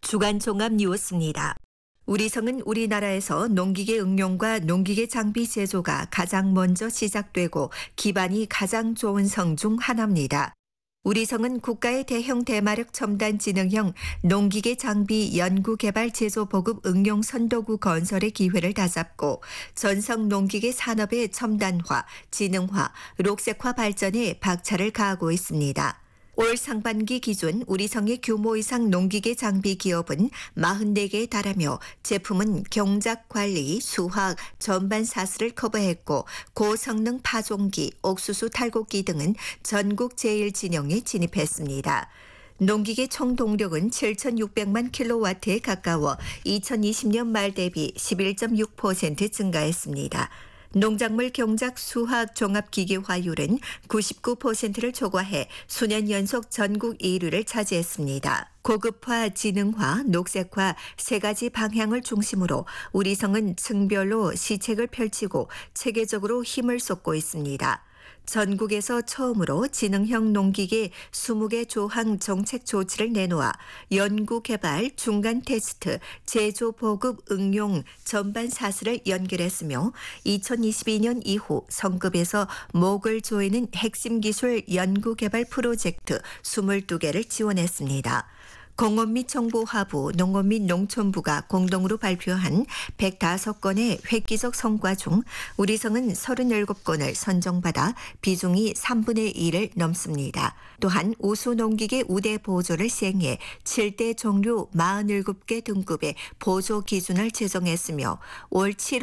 주간 종합 뉴스입니다. 우리 성은 우리나라에서 농기계 응용과 농기계 장비 제조가 가장 먼저 시작되고 기반이 가장 좋은 성 중 하나입니다. 우리 성은 국가의 대형 대마력 첨단 지능형 농기계 장비 연구 개발 제조 보급 응용 선도구 건설의 기회를 다잡고 전성 농기계 산업의 첨단화, 지능화, 녹색화 발전에 박차를 가하고 있습니다. 올 상반기 기준 우리 성의 규모 이상 농기계 장비 기업은 44개에 달하며 제품은 경작 관리, 수학, 전반 사슬을 커버했고 고성능 파종기, 옥수수 탈곡기 등은 전국 제1진영에 진입했습니다. 농기계 총 동력은 7,600만 킬로와트에 가까워 2020년 말 대비 11.6% 증가했습니다. 농작물 경작 수학 종합기계화율은 99%를 초과해 수년 연속 전국 1위를 차지했습니다. 고급화, 지능화, 녹색화 세 가지 방향을 중심으로 우리 성은 층별로 시책을 펼치고 체계적으로 힘을 쏟고 있습니다. 전국에서 처음으로 지능형 농기계 20개 조항 정책 조치를 내놓아 연구 개발, 중간 테스트, 제조 보급 응용 전반 사슬을 연결했으며 2022년 이후 성급에서 목을 조이는 핵심 기술 연구 개발 프로젝트 22개를 지원했습니다. 공업 및 정보화부, 농업 및 농촌부가 공동으로 발표한 105건의 획기적 성과 중 우리 성은 37건을 선정받아 비중이 3분의 1을 넘습니다. 또한 우수 농기계 우대 보조를 시행해 7대 종류 47개 등급의 보조 기준을 제정했으며 올 7월